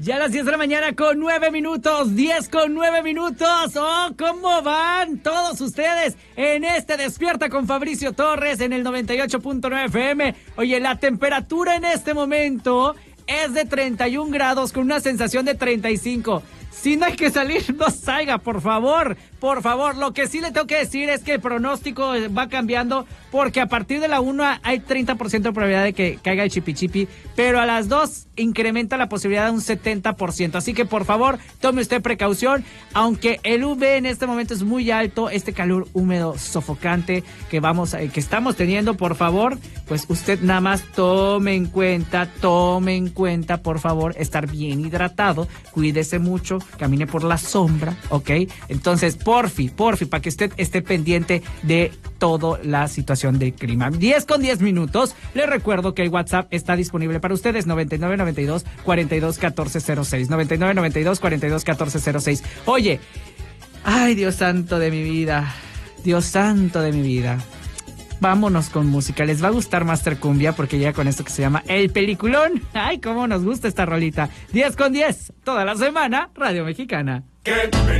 Ya a las 10 de la mañana con 9 minutos, 10 con 9 minutos. ¡Oh, cómo van todos ustedes en este Despierta con Fabricio Torres en el 98.9 FM! Oye, la temperatura en este momento es de 31 grados con una sensación de 35. Si no hay que salir, no salga, por favor. Por favor, lo que sí le tengo que decir es que el pronóstico va cambiando porque a partir de la 1 hay 30% de probabilidad de que caiga el chipi, pero a las 2 incrementa la posibilidad de un 70%. Así que, por favor, tome usted precaución. Aunque el UV en este momento es muy alto, este calor húmedo, sofocante que estamos teniendo, por favor, pues usted nada más tome en cuenta, por favor, estar bien hidratado, cuídese mucho, camine por la sombra, ¿ok? Entonces, porfi, para que usted esté pendiente de toda la situación del clima. 10 con 10 minutos. Les recuerdo que el WhatsApp está disponible para ustedes, 9992-421406. 9992-421406. Oye, ay, Dios santo de mi vida. Dios santo de mi vida. Vámonos con música. Les va a gustar Master Cumbia porque llega con esto que se llama El Peliculón. Ay, cómo nos gusta esta rolita. 10 con 10. Toda la semana, Radio Mexicana.